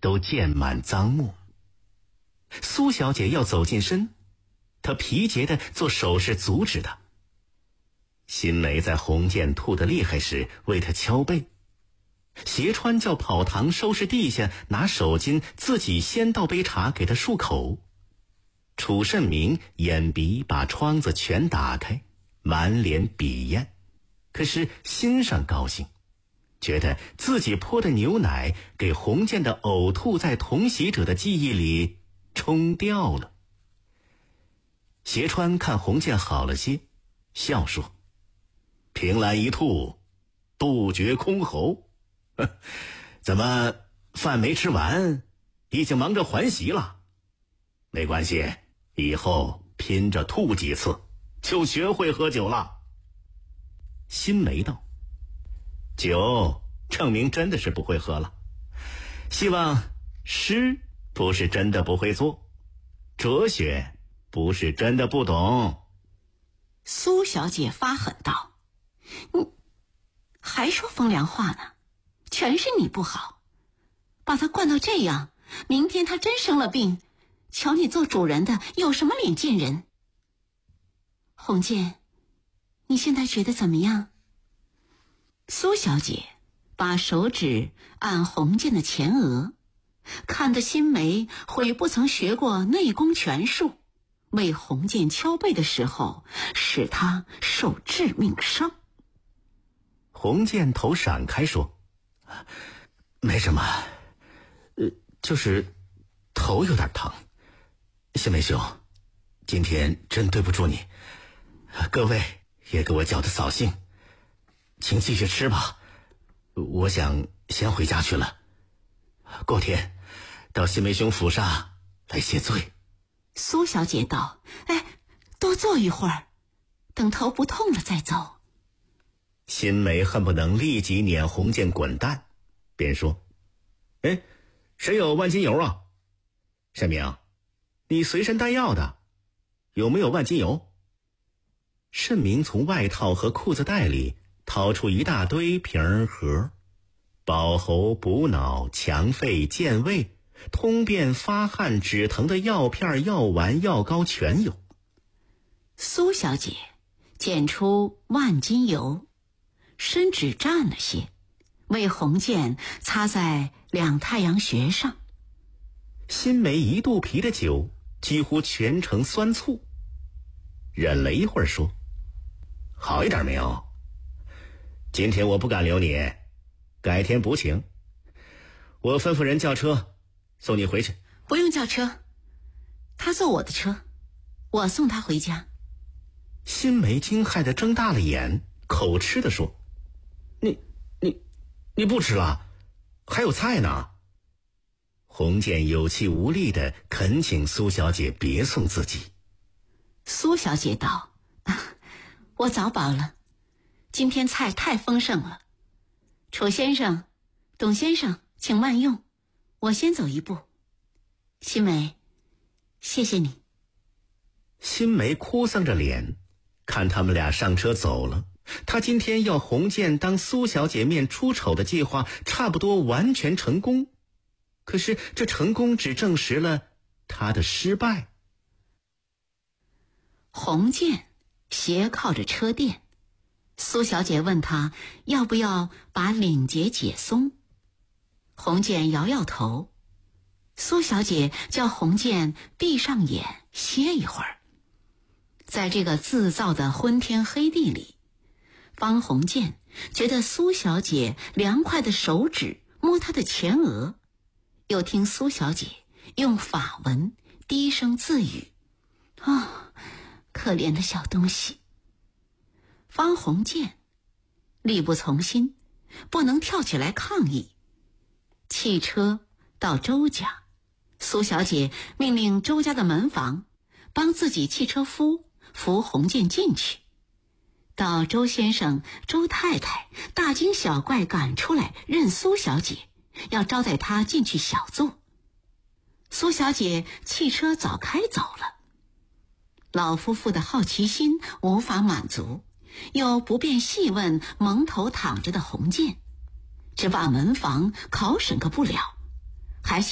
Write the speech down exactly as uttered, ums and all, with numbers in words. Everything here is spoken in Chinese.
都溅满脏墨。苏小姐要走近身，她疲竭地做手势阻止她。新梅在洪建吐得厉害时为她敲背，斜川叫跑堂收拾地下，拿手巾自己先倒杯茶给她漱口。楚慎明眼鼻把窗子全打开，满脸鄙厌，可是心上高兴，觉得自己泼的牛奶给洪建的呕吐在同席者的记忆里冲掉了。斜川看洪建好了些，笑说：凭栏一吐，杜绝箜篌。怎么饭没吃完，已经忙着还席了？没关系，以后拼着吐几次，就学会喝酒了。新梅道：酒证明真的是不会喝了，希望诗不是真的不会做，哲学不是真的不懂。 苏小姐发狠道：你还说风凉话呢，全是你不好，把他惯到这样，明天他真生了病，瞧你做主人的有什么脸见人？洪建，你现在觉得怎么样？苏小姐把手指按洪建的前额，看得新梅悔不曾学过内功拳术，为洪建敲背的时候使他受致命伤。 洪建头闪开说：没什么，呃，就是头有点疼。新梅兄，今天真对不住你，各位也给我搅得扫兴，请继续吃吧，我想先回家去了，过天到新梅兄府上来谢罪。 苏小姐道：哎，多坐一会儿，等头不痛了再走。 新梅恨不能立即撵洪建滚蛋，便说：哎，谁有万金油啊？沈明，你随身带药的，有没有万金油？慎明从外套和裤子袋里掏出一大堆瓶盒，保喉补脑强肺健胃通便发汗止疼的药片药丸药膏全有。 苏小姐捡出万金油，伸指蘸了些，为洪建擦在两太阳穴上。 新梅一肚皮的酒几乎全成酸醋，忍了一会儿说：好一点没有？今天我不敢留你，改天补请。我吩咐人叫车送你回去。 不用叫车，他坐我的车，我送他回家。 新梅惊骇地睁大了眼，口吃地说：你你你不吃了？还有菜呢。洪建有气无力地恳请苏小姐别送自己。 苏小姐道：我早饱了，今天菜太丰盛了。楚先生、董先生请慢用，我先走一步。新梅，谢谢你。 新梅哭丧着脸看他们俩上车走了，她今天要洪建当苏小姐面出丑的计划差不多完全成功，可是这成功只证实了她的失败。 洪建斜靠着车垫，苏小姐问他要不要把领结解松。洪建摇摇头，苏小姐叫洪建闭上眼歇一会儿。在这个自造的昏天黑地里，方洪建觉得苏小姐凉快的手指摸她的前额，又听苏小姐用法文低声自语：啊、哦，可怜的小东西。方洪建力不从心，不能跳起来抗议。汽车到周家，苏小姐命令周家的门房帮自己汽车夫扶洪建进去。到周先生、周太太大惊小怪赶出来认苏小姐，要招待她进去小坐。苏小姐汽车早开走了。老夫妇的好奇心无法满足，又不便细问蒙头躺着的洪建，只把门房考审个不了，还